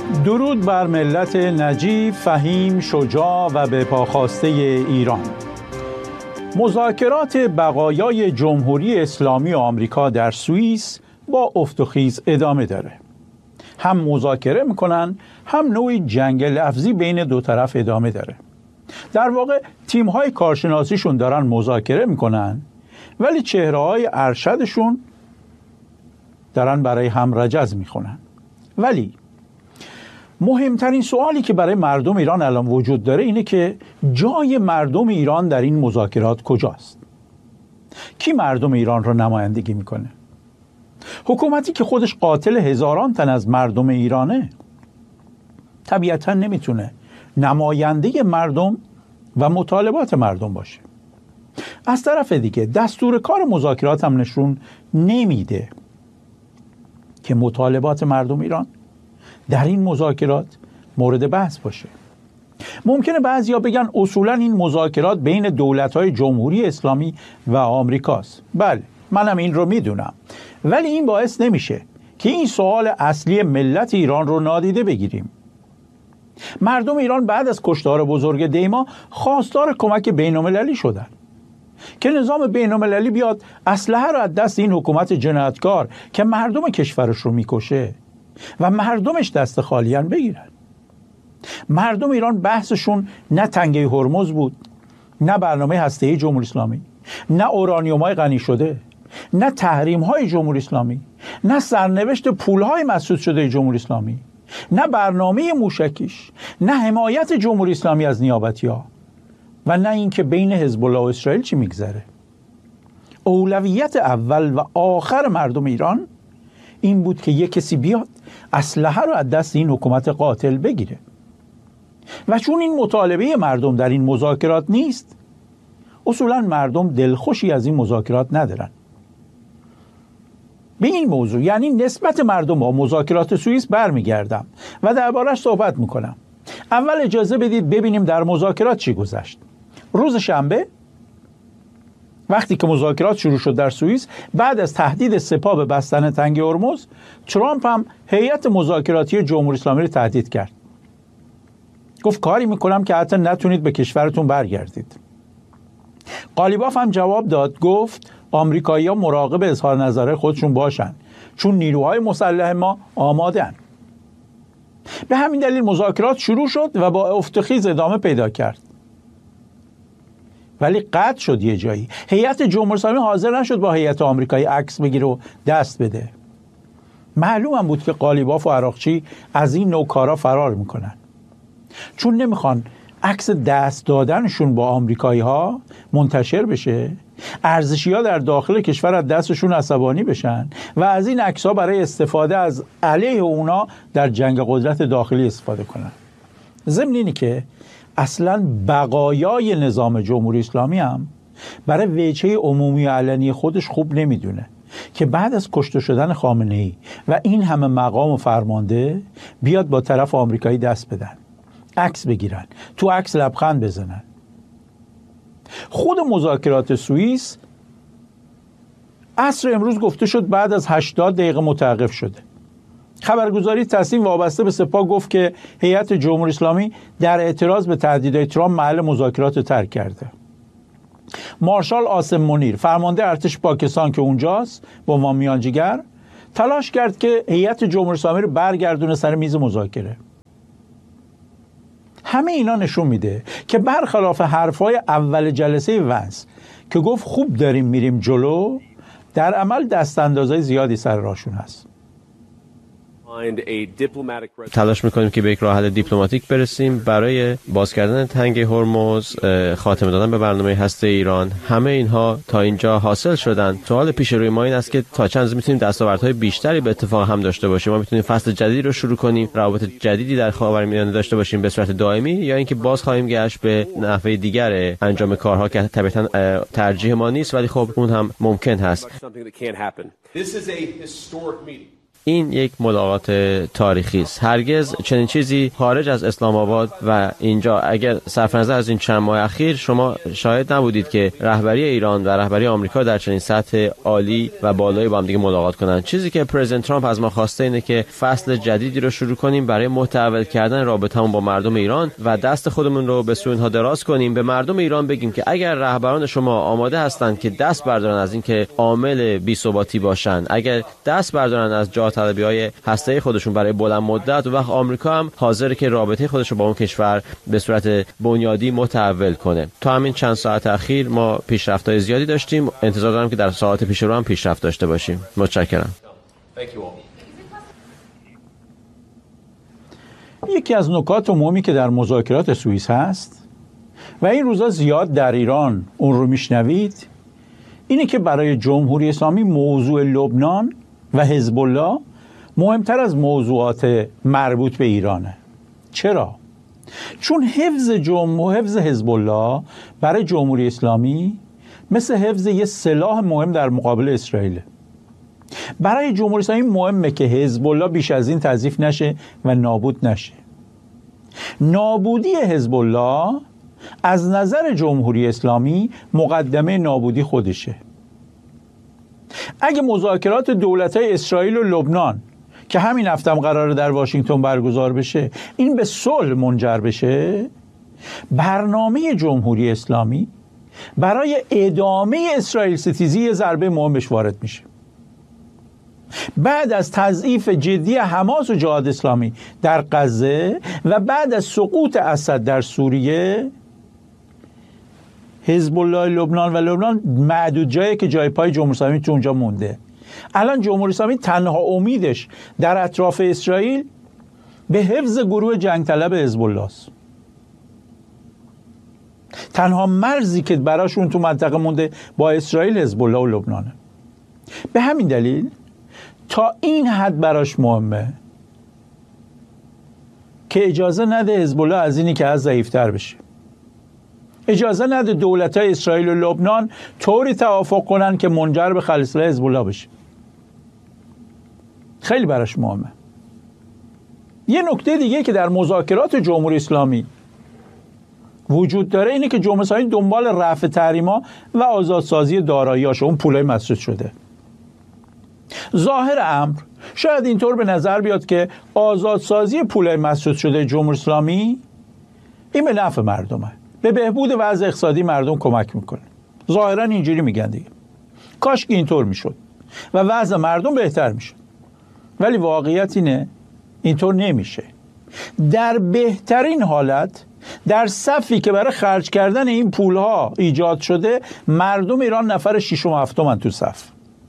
درود بر ملت نجیب، فهیم، شجاع و به پاخاسته ایران. مذاکرات بقایای جمهوری اسلامی آمریکا در سوئیس با افت و خیز ادامه داره. هم مذاکره میکنن، هم نوعی جنگ لفظی بین دو طرف ادامه داره. در واقع تیم‌های کارشناسیشون دارن مذاکره میکنن، ولی چهره‌های ارشدشون دارن برای هم رجز میخونن. ولی مهمترین سوالی که برای مردم ایران الان وجود داره اینه که جای مردم ایران در این مذاکرات کجاست؟ کی مردم ایران رو نمایندگی میکنه؟ حکومتی که خودش قاتل هزاران تن از مردم ایرانه طبیعتا نمیتونه نماینده مردم و مطالبات مردم باشه. از طرف دیگه دستور کار مذاکرات هم نشون نمیده که مطالبات مردم ایران در این مذاکرات مورد بحث باشه. ممکنه بعضیا بگن اصولا این مذاکرات بین دولت‌های جمهوری اسلامی و آمریکاست. بله، منم این رو میدونم، ولی این باعث نمیشه که این سوال اصلی ملت ایران رو نادیده بگیریم. مردم ایران بعد از کشتار بزرگ دیما خواستار کمک بین‌المللی شدن که نظام بین‌المللی بیاد اسلحه رو از دست این حکومت جنایتکار که مردم کشورش رو میکشه و مردمش دست خالیان بگیرن. مردم ایران بحثشون نه تنگه هرمز بود، نه برنامه هسته‌ای جمهوری اسلامی، نه اورانیوم‌های غنی شده، نه تحریم‌های جمهوری اسلامی، نه سرنوشت پول‌های مسدود شده جمهوری اسلامی، نه برنامه موشکیش، نه حمایت جمهوری اسلامی از نیابتی‌ها و نه اینکه بین حزب الله و اسرائیل چی میگذره. اولویت اول و آخر مردم ایران این بود که یک کسی بیاد اسلحه رو از دست این حکومت قاتل بگیره. و چون این مطالبه مردم در این مذاکرات نیست، اصولا مردم دلخوشی از این مذاکرات ندارن. به این موضوع یعنی نسبت مردم با مذاکرات سوئیس برمیگردم و دربارش صحبت میکنم. اول اجازه بدید ببینیم در مذاکرات چی گذشت. روز شنبه وقتی که مذاکرات شروع شد در سوئیس، بعد از تهدید سپاه به بستن تنگه هرمز، ترامپ هم هیئت مذاکراتی جمهوری اسلامی رو تهدید کرد. گفت کاری میکنم که حتی نتونید به کشورتون برگردید. قالیباف هم جواب داد، گفت آمریکایی‌ها مراقب اظهار نظر خودشون باشن، چون نیروهای مسلح ما آماده‌اند. به همین دلیل مذاکرات شروع شد و با افت و خیز ادامه پیدا کرد. ولی قطع شد یه جایی. هیئت جمهوری اسلامی حاضر نشد با هیئت آمریکایی عکس بگیره و دست بده. معلوم هم بود که قالیباف و عراقچی از این نوع کارا فرار میکنن، چون نمیخوان عکس دست دادنشون با آمریکایی ها منتشر بشه، ارزشی ها در داخل کشور از دستشون عصبانی بشن و از این عکس ها برای استفاده از علیه اونا در جنگ قدرت داخلی استفاده کنن. ضمن اینی که اصلا بقایای نظام جمهوری اسلامی هم برای وجهه عمومی و علنی خودش خوب نمیدونه که بعد از کشته شدن خامنه‌ای و این همه مقام و فرمانده بیاد با طرف آمریکایی دست بدن، عکس بگیرن، تو عکس لبخند بزنن. خود مذاکرات سوئیس عصر امروز گفته شد بعد از 80 دقیقه متوقف شده. خبرگزاری تصمیم وابسته به سپاه گفت که هیئت جمهوری اسلامی در اعتراض به تهدیدهای ترامپ محل مذاکرات رو ترک کرده. مارشال عاصم منیر، فرمانده ارتش پاکستان که اونجاست با عنوان میانجیگر، تلاش کرد که هیئت جمهوری اسلامی رو برگردونه سر میز مذاکره. همه اینا نشون میده که برخلاف حرفای اول جلسه ونس که گفت خوب داریم میریم جلو، در عمل دست اندازهای زیادی سر راهشون هست. تلاش میکنیم که به یک راه حل دیپلماتیک برسیم برای باز کردن تنگه هرمز، خاتمه دادن به برنامه هسته ایران. همه اینها تا اینجا حاصل شدن. سوال پیش روی ما این است که تا چند میتونیم دستاوردهای بیشتری به اتفاق هم داشته باشیم. ما میتونیم فصل جدیدی رو شروع کنیم، روابط جدیدی در خاورمیانه داشته باشیم به صورت دائمی، یا اینکه باز خواهیم گشت به نحوه دیگر انجام کارها که طبیعتاً ترجیح ما نیست، ولی خب اون هم ممکن هست. این یک ملاقات تاریخی است. هرگز چنین چیزی خارج از اسلام آباد و اینجا، اگر صرف نظر از این چند ماه اخیر، شما شاهد نبودید که رهبری ایران و رهبری آمریکا در چنین سطح عالی و بالایی با هم دیگه ملاقات کنند. چیزی که پرزیدنت ترامپ از ما خواسته اینه که فصل جدیدی رو شروع کنیم برای متحول کردن رابطه‌مون با مردم ایران و دست خودمون رو به سوی اینها دراز کنیم. به مردم ایران بگیم که اگر رهبران شما آماده هستند که دست بردارن از اینکه عامل بی‌ثباتی باشن، اگر دست بردارن از جاه طلبی‌های هسته‌ای خودشون برای بلند مدت، و وقت آمریکا هم حاضره که رابطه خودش رو با اون کشور به صورت بنیادی متحول کنه. تا همین چند ساعت اخیر ما پیشرفت‌های زیادی داشتیم. انتظار دارم که در ساعات پیش رو هم پیشرفت داشته باشیم. متشکرم. یکی از نکات مهمی که در مذاکرات سوئیس هست و این روزا زیاد در ایران اون رو میشنوید، اینه که برای جمهوری اسلامی موضوع لبنان و حزب الله مهمتر از موضوعات مربوط به ایرانه. چرا؟ چون حفظ حزب الله برای جمهوری اسلامی مثل حفظ یه سلاح مهم در مقابل اسرائیل. برای جمهوری اسلامی مهمه که حزب الله بیش از این تضعیف نشه و نابود نشه. نابودی حزب الله از نظر جمهوری اسلامی مقدمه نابودی خودشه. اگه مذاکرات دولت‌های اسرائیل و لبنان که همین هفته هم قراره در واشنگتن برگزار بشه این به صلح منجر بشه، برنامه جمهوری اسلامی برای ادامه اسرائیل ستیزی یه ضربه مهم بهش وارد میشه. بعد از تضعیف جدی حماس و جهاد اسلامی در غزه و بعد از سقوط اسد در سوریه، حزب الله لبنان معدود جایی که جای پای جمهوری اسلامی تو اونجا مونده. الان جمهوری اسلامی تنها امیدش در اطراف اسرائیل به حفظ گروه جنگ طلب حزب الله است. تنها مرزی که براشون تو منطقه مونده با اسرائیل حزب الله و لبنانه. به همین دلیل تا این حد براش مهمه که اجازه نده حزب الله از اینی که از ضعیف‌تر بشه. اجازه نده دولت‌های اسرائیل و لبنان طوری توافق کنن که منجر به خلسله حزب الله بشه. خیلی براش مهمه. یه نکته دیگه که در مذاکرات جمهوری اسلامی وجود داره اینه که جمهوری اسلامی دنبال رفع تحریم‌ها و آزادسازی دارایی‌هاش، اون پولای مسدود شده. ظاهر امر شاید اینطور به نظر بیاد که آزادسازی پولای مسدود شده جمهوری اسلامی این به نفع مردمه، به بهبود وضع اقتصادی مردم کمک میکنه. ظاهرا اینجوری میگن دیگه. کاش که اینطور میشد و وضع مردم بهتر میشد، ولی واقعیت اینه اینطور نمیشه. در بهترین حالت در صفی که برای خرج کردن این پولها ایجاد شده، مردم ایران نفر 6 و 7 من تو صف،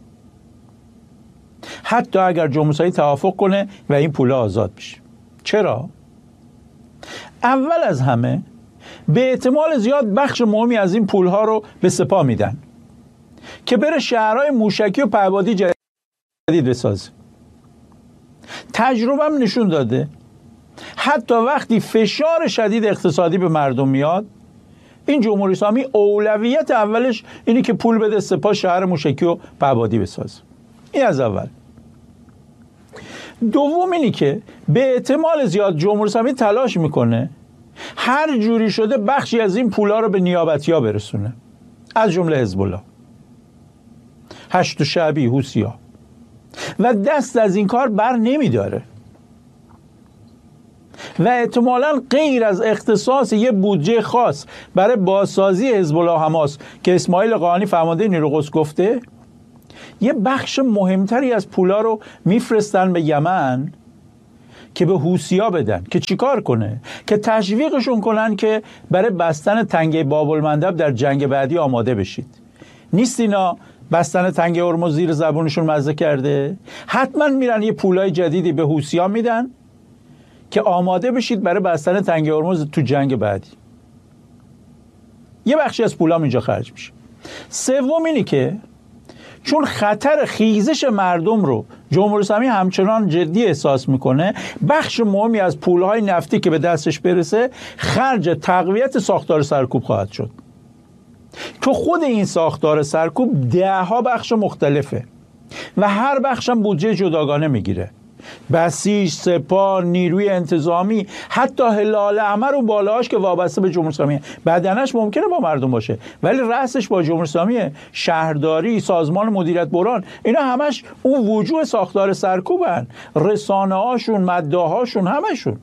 حتی اگر جمهوری اسلامی توافق کنه و این پولها آزاد بشه. چرا؟ اول از همه به احتمال زیاد بخش مهمی از این پولها رو به سپاه میدن که بره شهرهای موشکی و پهپادی جدید بسازه. تجربه هم نشون داده حتی وقتی فشار شدید اقتصادی به مردم میاد، این جمهوری اسلامی اولویت اولش اینه که پول بده سپاه شهر موشکی و پهپادی بسازه. این از اول. دوم اینی که به احتمال زیاد جمهوری اسلامی تلاش میکنه هر جوری شده بخشی از این پولا رو به نیابتی‌ها برسونه، از جمله حزب الله، هشت شعبی، حوثی‌ها، و دست از این کار بر نمیداره و احتمالاً غیر از اختصاص یه بودجه خاص برای بازسازی حزب الله حماس که اسماعیل قاآنی فرمانده نیروی قدس گفته، یه بخش مهمتری از پولا رو میفرستن به یمن که به حوثی‌ها بدن که چیکار کنه؟ که تشویقشون کنن که برای بستن تنگه باب المندب در جنگ بعدی آماده بشید. نیست اینا بستن تنگه هرمز زیر زبونشون مزه کرده؟ حتما میرن یه پولای جدیدی به حوثی‌ها میدن که آماده بشید برای بستن تنگه هرمز تو جنگ بعدی. یه بخشی از پولام اینجا خرج میشه. سوم اینی که چون خطر خیزش مردم رو جمهوری اسلامی همچنان جدی احساس میکنه، بخش مهمی از پولهای نفتی که به دستش برسه خرج تقویت ساختار سرکوب خواهد شد که خود این ساختار سرکوب 10 بخش مختلفه. و هر بخش هم بودجه جداگانه میگیره. بسیج، سپاه، نیروی انتظامی، حتی هلال احمر و بالاهاش که وابسته به جمهوری اسلامی، بدنش ممکنه با مردم باشه ولی رأسش با جمهوری اسلامی، شهرداری، سازمان مدیریت بحران، اینا همش اون وجوه ساختار سرکوبن، رسانه هاشون، مداهاشون، همشون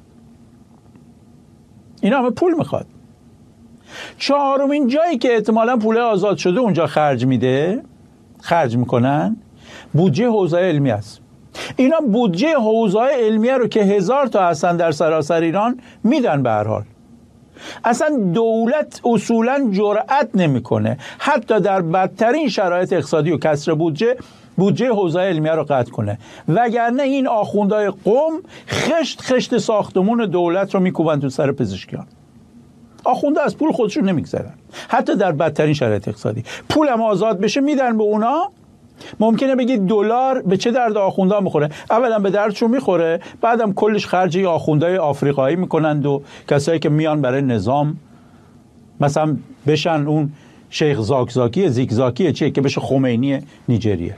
اینا همه پول میخواد. چهارمین جایی که احتمالاً پول آزاد شده اونجا خرج میکنن بودجه حوزه علمی است. اینا بودجه حوزه علمیه رو که 1000 تا هستن در سراسر ایران میدن به هر حال. اصلا دولت اصولا جرأت نمیکنه حتی در بدترین شرایط اقتصادی و کسر بودجه حوزه علمیه رو قطع کنه، وگرنه این آخوندهای قم خشت ساختمون دولت رو میکوبن تو سر پزشکیان. آخونده از پول خودشون نمیگذرن حتی در بدترین شرایط اقتصادی. پولم آزاد بشه میدن به اونا. ممکنه بگید دلار به چه درد آخونده میخوره؟ اولا به دردشون میخوره، بعدم کلش خرج آخونده آفریقایی میکنند و کسایی که میان برای نظام مثلا بشن اون شیخ زیگزاکی چیه که بشه خمینی نیجریه.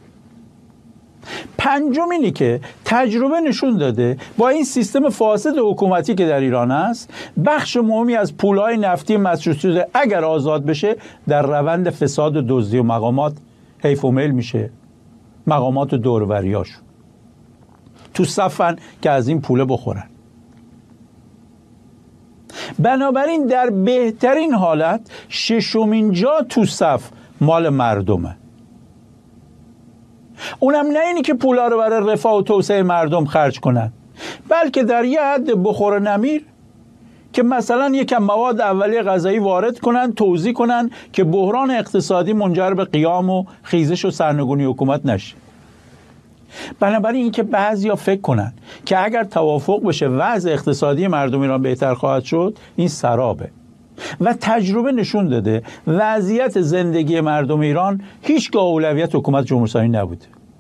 پنجم اینی که تجربه نشون داده با این سیستم فاسد حکومتی که در ایران است، بخش مهمی از پولهای نفتی مصرف شده اگر آزاد بشه در روند فساد و دزدی و مقامات حیف و میل میشه. مقامات و دوروریاشون تو صفن که از این پوله بخورن. بنابراین در بهترین حالت ششمین جا تو صف مال مردمه. اونم نه اینی که پولا رو برای رفاه و توسعه مردم خرج کنن، بلکه در یه حد بخور نمیر که مثلا یکم مواد اولیه غذایی وارد کنن، توزیع کنن که بحران اقتصادی منجر به قیام و خیزش و سرنگونی حکومت نشه. بنابراین این که بعضیا فکر کنن که اگر توافق بشه وضع اقتصادی مردم ایران بهتر خواهد شد، این سرابه. و تجربه نشون داده وضعیت زندگی مردم ایران هیچگاه اولویت حکومت جمهوری اسلامی نبوده.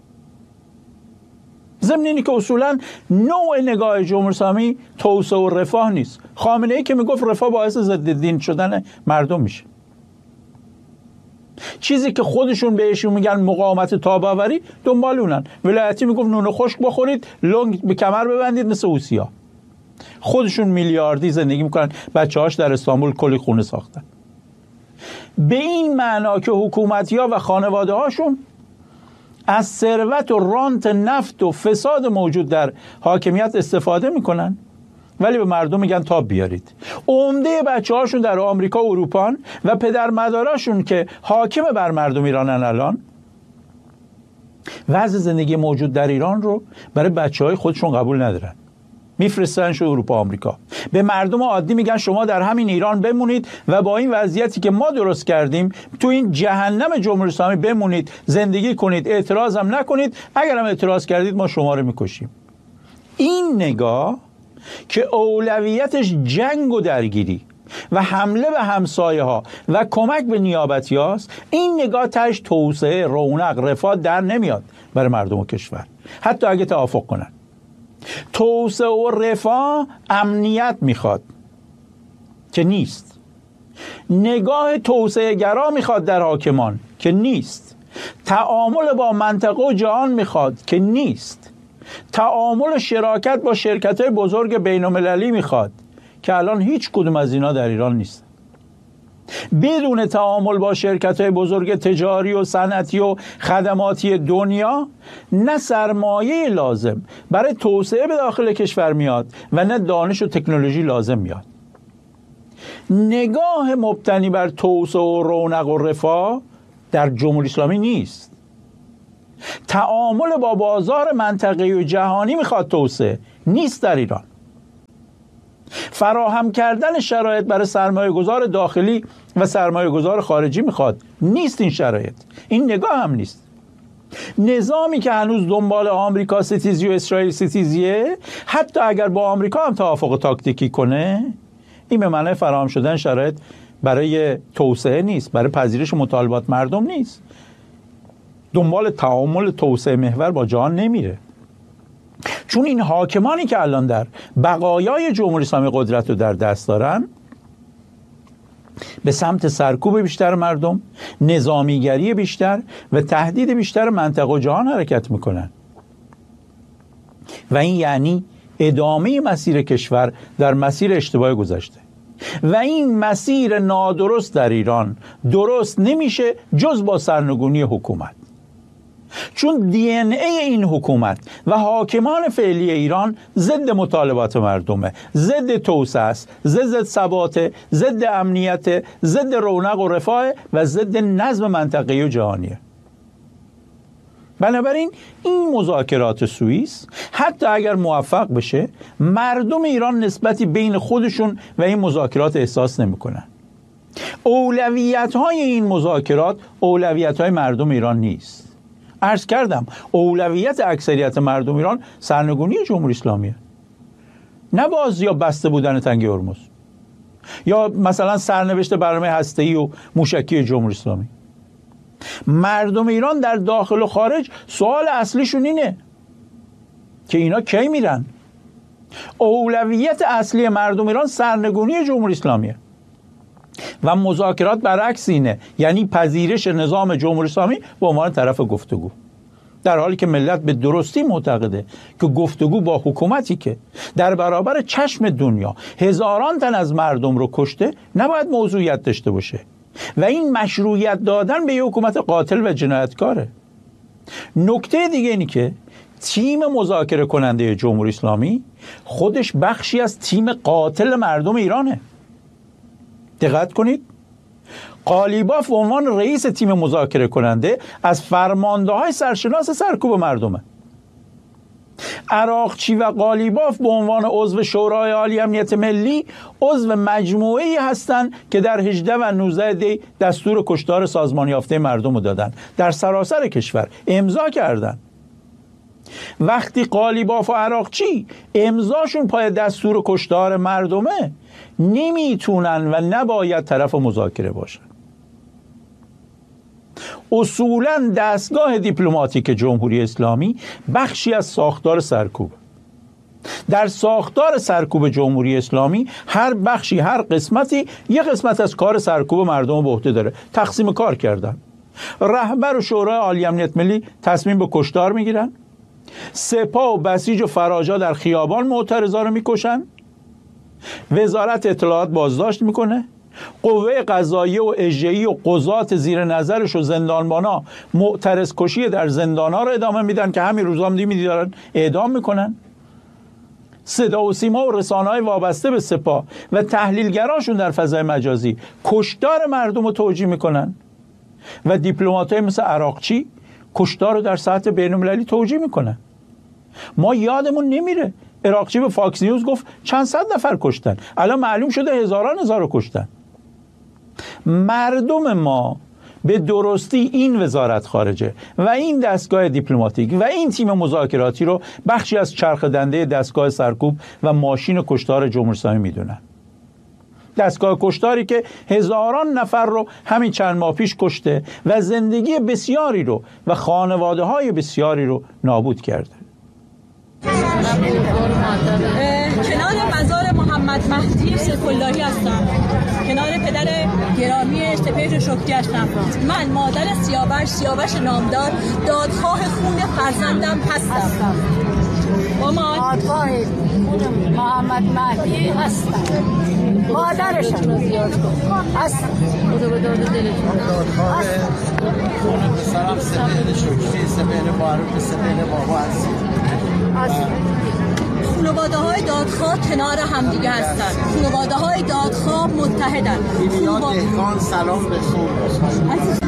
ضمن اینی که اصولا نوع نگاه جمهوری اسلامی توسعه و رفاه نیست. خامنه ای که میگفت رفاه باعث ضد دین شدن مردم میشه، چیزی که خودشون بهشون میگن مقاومت تاباوری دنبال اونن. ولایتی میگفت نون خشک بخورید، لنگ به کمر ببندید مثل اوسیا. خودشون میلیاردی زندگی میکنن، بچه‌هاش در استانبول کلی خونه ساختن. به این معنا که حکومتی‌ها و خانواده‌هاشون از ثروت و رانت نفت و فساد موجود در حاکمیت استفاده میکنن ولی به مردم میگن تاب بیارید. عمده بچه‌هاشون در آمریکا و اروپا و پدر مادراشون که حاکم بر مردم ایرانن الان وضع زندگی موجود در ایران رو برای بچه‌های خودشون قبول ندارن، میفرستنش اروپا آمریکا. به مردم عادی میگن شما در همین ایران بمونید و با این وضعیتی که ما درست کردیم تو این جهنم جمهوری اسلامی بمونید، زندگی کنید، اعتراض هم نکنید، اگر هم اعتراض کردید ما شما رو میکشیم. این نگاه که اولویتش جنگ و درگیری و حمله به همسایه ها و کمک به نیابتی هاست، این نگاه تاش توسعه، رونق، رفاه در نمیاد برای مردم و کشور، حتی اگه توافق کنن. توسعه و رفاه امنیت میخواد که نیست. نگاه توسعه گرا میخواد در حاکمان که نیست. تعامل با منطقه و جهان میخواد که نیست. تعامل و شراکت با شرکت‌های بزرگ بین‌المللی میخواد که الان هیچ کدوم از اینا در ایران نیست. بدون تعامل با شرکت‌های بزرگ تجاری و صنعتی و خدماتی دنیا نه سرمایه لازم برای توسعه به داخل کشور میاد و نه دانش و تکنولوژی لازم میاد. نگاه مبتنی بر توسعه و رونق و رفاه در جمهوری اسلامی نیست. تعامل با بازار منطقه‌ای و جهانی میخواد، توسعه نیست در ایران. فراهم کردن شرایط برای سرمایه گذار داخلی و سرمایه گذار خارجی میخواد، نیست این شرایط. این نگاه هم نیست. نظامی که هنوز دنبال آمریکا ستیزی و اسرائیل ستیزیه، حتی اگر با آمریکا هم توافق تاکتیکی کنه، این به معنی فراهم شدن شرایط برای توسعه نیست، برای پذیرش مطالبات مردم نیست. دنبال تعامل توسعه محور با جهان نمیره. چون این حاکمانی که الان در بقایای جمهوری اسلامی قدرت رو در دست دارن، به سمت سرکوب بیشتر مردم، نظامیگری بیشتر و تهدید بیشتر منطقه و جهان حرکت میکنن و این یعنی ادامه مسیر کشور در مسیر اشتباه گذشته و این مسیر نادرست در ایران درست نمیشه جز با سرنگونی حکومت، چون دی ان ای این حکومت و حاکمان فعلی ایران ضد مطالبات مردمه، ضد توسعه است، ضد ثبات، ضد امنیت، ضد رونق و رفاه و ضد نظم منطقه‌ای و جهانیه. بنابراین این مذاکرات سوئیس حتی اگر موفق بشه، مردم ایران نسبتی بین خودشون و این مذاکرات احساس نمی‌کنن. اولویت‌های این مذاکرات اولویت‌های مردم ایران نیست. عرض کردم اولویت اکثریت مردم ایران سرنگونی جمهوری اسلامیه، نه باز یا بسته بودن تنگه هرمز یا مثلا سرنوشت برنامه هسته‌ای و موشکی جمهوری اسلامی. مردم ایران در داخل و خارج سوال اصلیشون اینه که اینا کی میرن. اولویت اصلی مردم ایران سرنگونی جمهوری اسلامیه و مذاکرات برعکس اینه، یعنی پذیرش نظام جمهوری اسلامی به عنوان طرف گفتگو، در حالی که ملت به درستی معتقده که گفتگو با حکومتی که در برابر چشم دنیا هزاران تن از مردم رو کشته نباید موضوعیت داشته باشه و این مشروعیت دادن به یک حکومت قاتل و جنایتکاره. نکته دیگه اینی که تیم مذاکره کننده جمهوری اسلامی خودش بخشی از تیم قاتل مردم ایرانه. دقت کنید، قالیباف به عنوان رئیس تیم مذاکره کننده از فرمانده‌های سرشناس سرکوب مردمه. عراقچی و قالیباف به عنوان عضو شورای عالی امنیت ملی عضو مجموعه‌ای هستند که در 18 و 19 دی دستور کشتار سازمان یافته مردم رو دادن، در سراسر کشور امضا کردن. وقتی قالیباف و عراقچی امضاشون پای دستور کشتار مردمه، نمیتونن و نباید طرف مذاکره باشن. اصولاً دستگاه دیپلماتیک جمهوری اسلامی بخشی از ساختار سرکوب. در ساختار سرکوب جمهوری اسلامی هر بخشی، هر قسمتی یه قسمت از کار سرکوب مردم به عهده داره. تقسیم کار کردن. رهبر و شورای عالی امنیت ملی تصمیم به کشتار میگیرن، سپاه و بسیج و فراجا در خیابان معترضا رو میکشن، وزارت اطلاعات بازداشت میکنه، قوه قضاییه و اجرایی و قضات زیر نظرش و زندانبانا معترض کشی در زندان‌ها رو ادامه میدن که همین روزا دارن اعدام میکنن. صدا و سیما و رسانه‌های وابسته به سپاه و تحلیلگراشون در فضای مجازی کشتار مردم رو توجیه میکنن و دیپلمات‌های مثل عراقچی کشتار رو در سطح بین‌المللی توجیه میکنن. ما یادمون نمیره عراقچی به فاکس نیوز گفت چند صد نفر کشتن، الان معلوم شده هزار رو کشتن. مردم ما به درستی این وزارت خارجه و این دستگاه دیپلماتیک و این تیم مذاکراتی رو بخشی از چرخ دنده دستگاه سرکوب و ماشین کشتار جمهوری اسلامی میدونن. دستگاه کشتاری که هزاران نفر رو همین چند ماه پیش کشته و زندگی بسیاری رو و خانواده‌های بسیاری رو نابود کرده. کنار مزار محمد مهدی سیف‌اللهی هستم، کنار پدر گرامی سپهر شکری هستم. من مادر سیاوش نامدار دادخواه خون فرزندم هستم. دادخواه خون محمد مهدی هستم، مادرشم هستم. دادخواه خون پسرم سپهر شکری، سپهر باروک، سپهر بابا هستم. خانواده های دادخواه کنار همدیگه هستن، خانواده های دادخواه متحدن. دهقان سلام به شما.